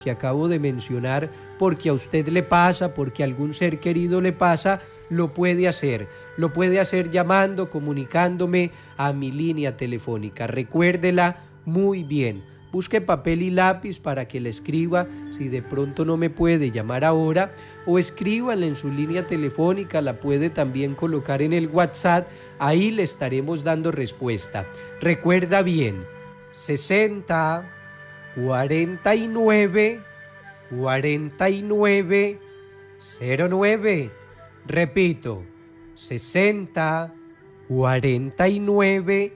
que acabo de mencionar, porque a usted le pasa, porque a algún ser querido le pasa, lo puede hacer. Lo puede hacer llamando, comunicándome a mi línea telefónica. Recuérdela muy bien. Busque papel y lápiz para que le escriba si de pronto no me puede llamar ahora, o escríbanle en su línea telefónica, la puede también colocar en el WhatsApp, ahí le estaremos dando respuesta. Recuerda bien, 60 49 49 09. Repito, 60 49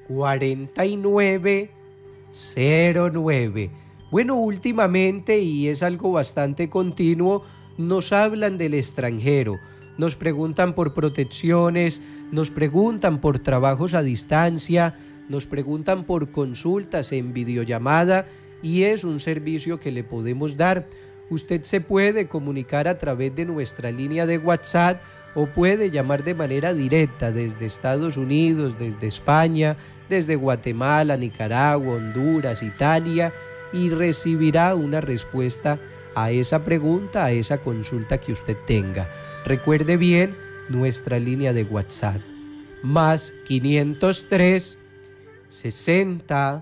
49 09. Bueno, últimamente, y es algo bastante continuo, nos hablan del extranjero, nos preguntan por protecciones, nos preguntan por trabajos a distancia, nos preguntan por consultas en videollamada, y es un servicio que le podemos dar. Usted se puede comunicar a través de nuestra línea de WhatsApp o puede llamar de manera directa desde Estados Unidos, desde España, desde Guatemala, Nicaragua, Honduras, Italia, y recibirá una respuesta a esa pregunta, a esa consulta que usted tenga. Recuerde bien nuestra línea de WhatsApp, más 503 60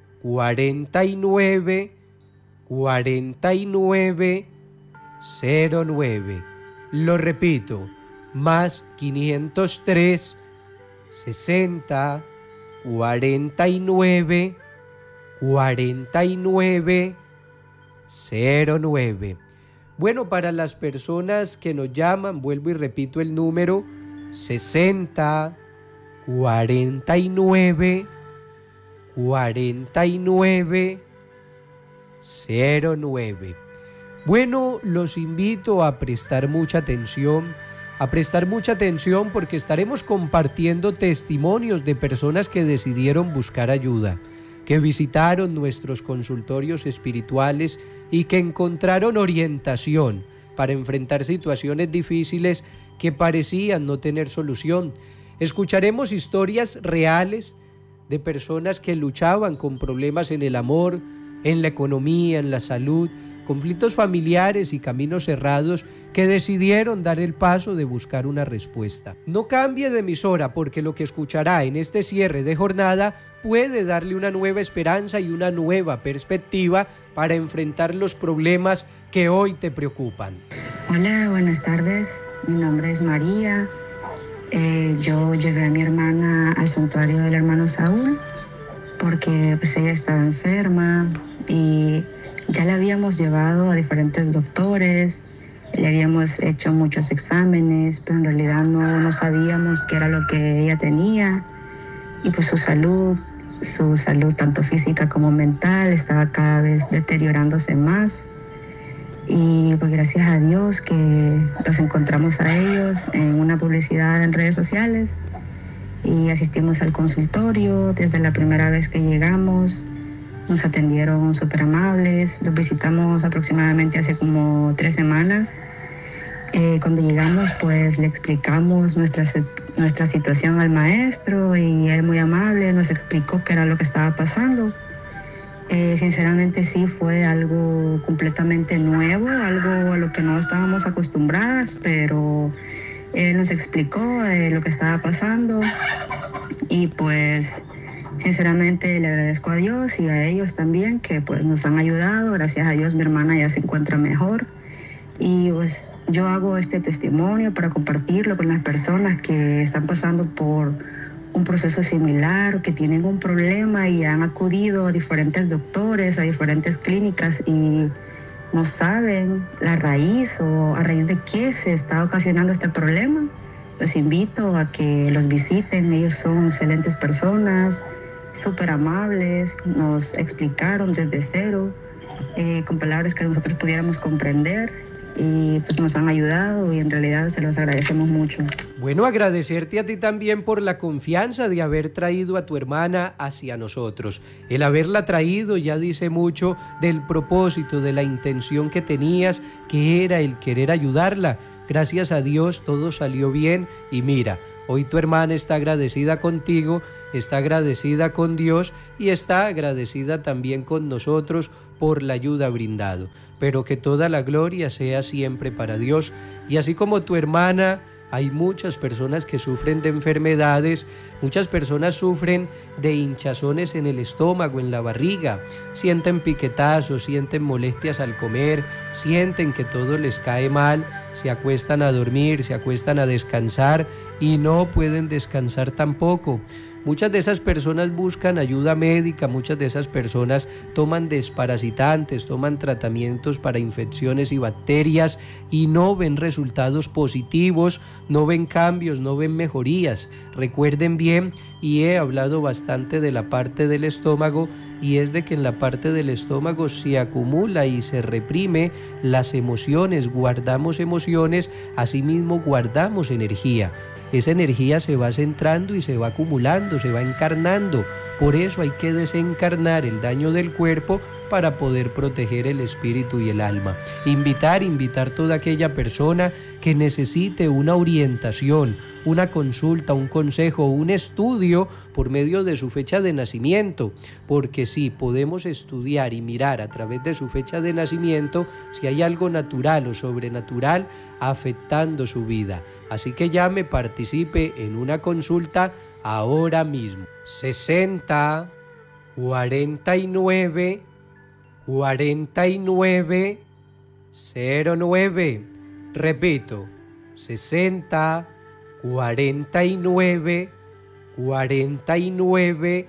49 49 09. Lo repito, más 503 60 49 49 09. Bueno, para las personas que nos llaman, vuelvo y repito el número, 60 49 49 09. Bueno, los invito a prestar mucha atención, porque estaremos compartiendo testimonios de personas que decidieron buscar ayuda, que visitaron nuestros consultorios espirituales y que encontraron orientación para enfrentar situaciones difíciles que parecían no tener solución. Escucharemos historias reales de personas que luchaban con problemas en el amor, en la economía, en la salud, conflictos familiares y caminos cerrados, que decidieron dar el paso de buscar una respuesta. No cambie de emisora, porque lo que escuchará en este cierre de jornada puede darle una nueva esperanza y una nueva perspectiva para enfrentar los problemas que hoy te preocupan. Hola, buenas tardes. Mi nombre es María. Yo llevé a mi hermana al santuario del hermano Saúl porque pues ella estaba enferma y ya la habíamos llevado a diferentes doctores, le habíamos hecho muchos exámenes, pero en realidad no sabíamos qué era lo que ella tenía, y pues su salud tanto física como mental estaba cada vez deteriorándose más. Y pues gracias a Dios que los encontramos a ellos en una publicidad en redes sociales y asistimos al consultorio. Desde la primera vez que llegamos nos atendieron súper amables. Los visitamos aproximadamente hace como 3 semanas. Cuando llegamos pues le explicamos nuestra situación al maestro y él muy amable nos explicó qué era lo que estaba pasando. Sinceramente sí fue algo completamente nuevo, algo a lo que no estábamos acostumbradas, pero él nos explicó lo que estaba pasando y pues sinceramente le agradezco a Dios y a ellos también que pues nos han ayudado. Gracias a Dios mi hermana ya se encuentra mejor y pues yo hago este testimonio para compartirlo con las personas que están pasando por un proceso similar, que tienen un problema y han acudido a diferentes doctores, a diferentes clínicas y no saben la raíz o a raíz de qué se está ocasionando este problema. Los invito a que los visiten. Ellos son excelentes personas, súper amables, nos explicaron desde cero, con palabras que nosotros pudiéramos comprender. Y pues nos han ayudado y en realidad se los agradecemos mucho. Bueno, agradecerte a ti también por la confianza de haber traído a tu hermana hacia nosotros. El haberla traído ya dice mucho del propósito, de la intención que tenías, que era el querer ayudarla. Gracias a Dios todo salió bien y mira, Hoy tu hermana está agradecida contigo, está agradecida con Dios y está agradecida también con nosotros por la ayuda brindado. Pero que toda la gloria sea siempre para Dios. Y así como tu hermana, hay muchas personas que sufren de enfermedades, muchas personas sufren de hinchazones en el estómago, en la barriga, sienten piquetazos, sienten molestias al comer, sienten que todo les cae mal, se acuestan a dormir, se acuestan a descansar y no pueden descansar tampoco. Muchas de esas personas buscan ayuda médica, muchas de esas personas toman desparasitantes, toman tratamientos para infecciones y bacterias y no ven resultados positivos, no ven cambios, no ven mejorías. Recuerden bien, y he hablado bastante de la parte del estómago, y es de que en la parte del estómago se acumula y se reprime las emociones, guardamos emociones, asimismo guardamos energía. Esa energía se va centrando y se va acumulando, se va encarnando. Por eso hay que desencarnar el daño del cuerpo para poder proteger el espíritu y el alma. Invitar toda aquella persona que necesite una orientación, una consulta, un consejo, un estudio por medio de su fecha de nacimiento, porque sí, podemos estudiar y mirar a través de su fecha de nacimiento si hay algo natural o sobrenatural afectando su vida. Así que llame, participe en una consulta ahora mismo. 60 49 49 09. Repito, 60 49 49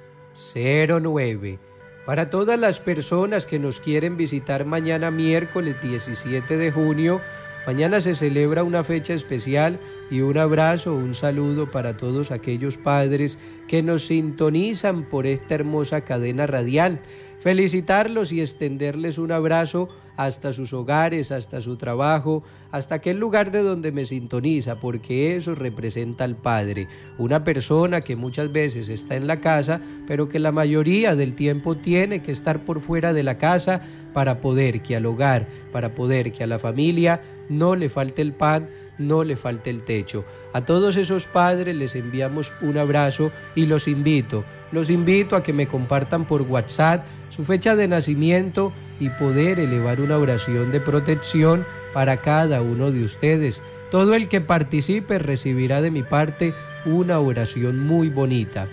09. Para todas las personas que nos quieren visitar mañana miércoles 17 de junio, mañana se celebra una fecha especial y un abrazo, un saludo para todos aquellos padres que nos sintonizan por esta hermosa cadena radial. Felicitarlos y extenderles un abrazo hasta sus hogares, hasta su trabajo, hasta aquel lugar de donde me sintoniza, porque eso representa al Padre, una persona que muchas veces está en la casa, pero que la mayoría del tiempo tiene que estar por fuera de la casa para poder que al hogar, para poder que a la familia no le falte el pan, no le falte el techo. A todos esos padres les enviamos un abrazo y los invito a que me compartan por WhatsApp su fecha de nacimiento y poder elevar una oración de protección para cada uno de ustedes. Todo el que participe recibirá de mi parte una oración muy bonita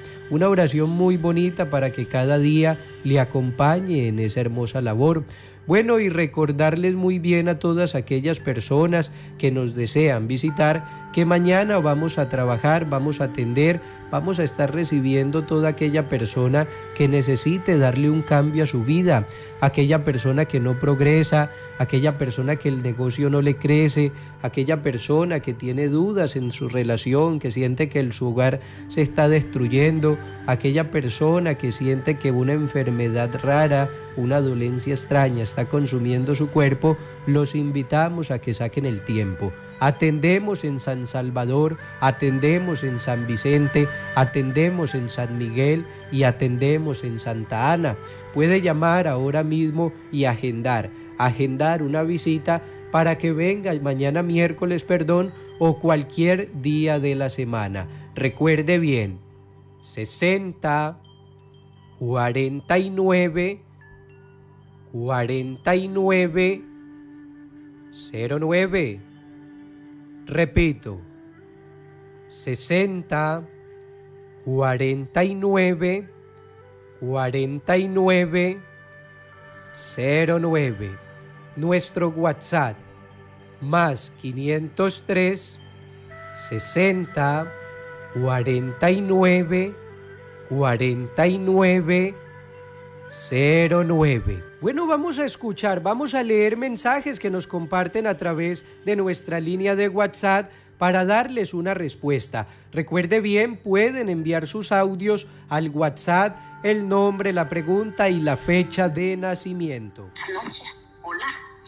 para que cada día le acompañe en esa hermosa labor. Bueno, y recordarles muy bien a todas aquellas personas que nos desean visitar que mañana vamos a trabajar, vamos a atender, vamos a estar recibiendo toda aquella persona que necesite darle un cambio a su vida, aquella persona que no progresa, aquella persona que el negocio no le crece, aquella persona que tiene dudas en su relación, que siente que su hogar se está destruyendo, aquella persona que siente que una enfermedad rara, una dolencia extraña está consumiendo su cuerpo. Los invitamos a que saquen el tiempo. Atendemos en San Salvador, atendemos en San Vicente, atendemos en San Miguel y atendemos en Santa Ana. Puede llamar ahora mismo y agendar una visita para que venga mañana miércoles, o cualquier día de la semana. Recuerde bien, 60 49 49 09. Repito, 60 49 49 09. Nuestro WhatsApp más 503 60 49 49 09. Bueno, vamos a leer mensajes que nos comparten a través de nuestra línea de WhatsApp para darles una respuesta. Recuerde bien, pueden enviar sus audios al WhatsApp, el nombre, la pregunta y la fecha de nacimiento. Buenas noches, hola.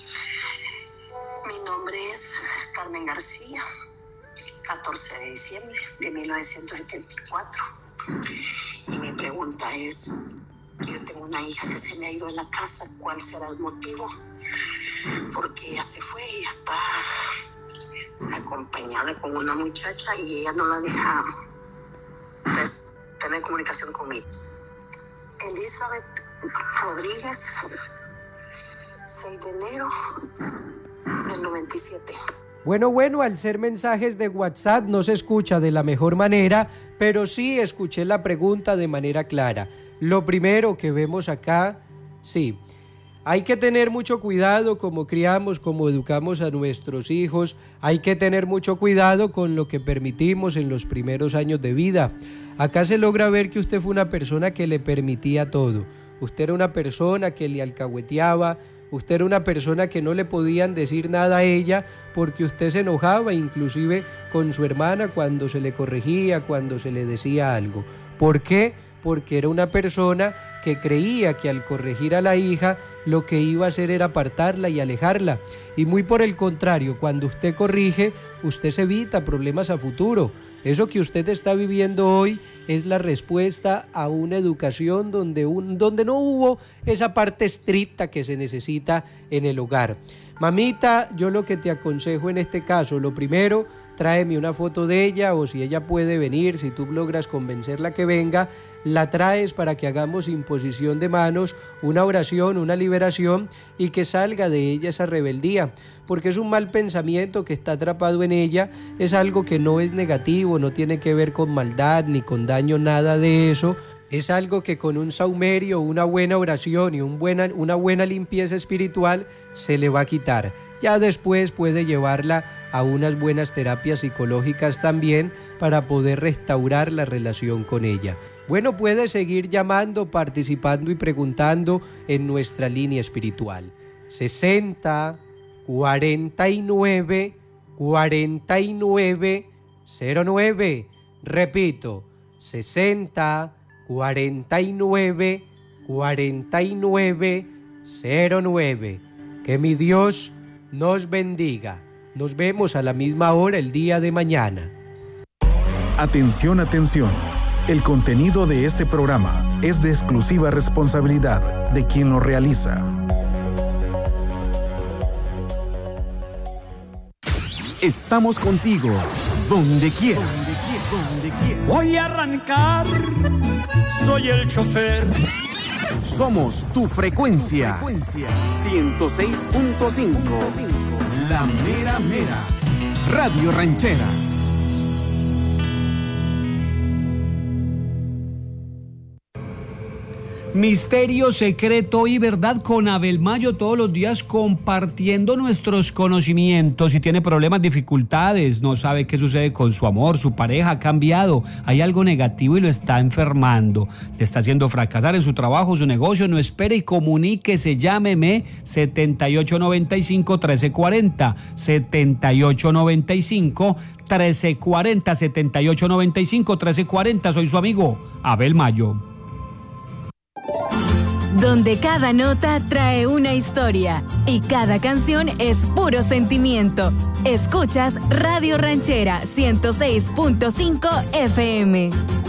Mi nombre es Carmen García, 14 de diciembre de 1974. Y mi pregunta es: yo tengo una hija que se me ha ido de la casa. ¿Cuál será el motivo? Porque ella se fue y ya está acompañada con una muchacha y ella no la deja tener comunicación conmigo. Elizabeth Rodríguez, 6 de enero del 97. Bueno, al ser mensajes de WhatsApp no se escucha de la mejor manera, pero sí escuché la pregunta de manera clara. Lo primero que vemos acá, sí, hay que tener mucho cuidado cómo criamos, cómo educamos a nuestros hijos, hay que tener mucho cuidado con lo que permitimos en los primeros años de vida. Acá se logra ver que usted fue una persona que le permitía todo. Usted era una persona que le alcahueteaba, usted era una persona que no le podían decir nada a ella porque usted se enojaba inclusive con su hermana cuando se le corregía, cuando se le decía algo. ¿Por qué? Porque era una persona que creía que al corregir a la hija lo que iba a hacer era apartarla y alejarla. Y muy por el contrario, cuando usted corrige, usted se evita problemas a futuro. Eso que usted está viviendo hoy es la respuesta a una educación donde no hubo esa parte estricta que se necesita en el hogar. Mamita, yo lo que te aconsejo en este caso, lo primero, tráeme una foto de ella, o si ella puede venir, si tú logras convencerla que venga, la traes para que hagamos imposición de manos, una oración, una liberación y que salga de ella esa rebeldía, porque es un mal pensamiento que está atrapado en ella, es algo que no es negativo, no tiene que ver con maldad ni con daño, nada de eso. Es algo que con un saumerio, una buena oración y una buena limpieza espiritual se le va a quitar. Ya después puede llevarla a unas buenas terapias psicológicas también para poder restaurar la relación con ella. Bueno, puede seguir llamando, participando y preguntando en nuestra línea espiritual. 60 49 49 09. Repito, 60 49 49 09. Que mi Dios nos bendiga. Nos vemos a la misma hora el día de mañana. Atención, atención. El contenido de este programa es de exclusiva responsabilidad de quien lo realiza. Estamos contigo, donde quieras. Voy a arrancar, soy el chofer. Somos tu frecuencia. 106.5. La mera mera. Radio Ranchera. Misterio, secreto y verdad con Abel Mayo, todos los días compartiendo nuestros conocimientos. Si tiene problemas, dificultades, no sabe qué sucede con su amor, su pareja ha cambiado, hay algo negativo y lo está enfermando, le está haciendo fracasar en su trabajo, su negocio, no espere y comuníquese, llámeme 7895-1340, 7895-1340, 7895-1340, soy su amigo Abel Mayo. Donde cada nota trae una historia y cada canción es puro sentimiento. Escuchas Radio Ranchera 106.5 FM.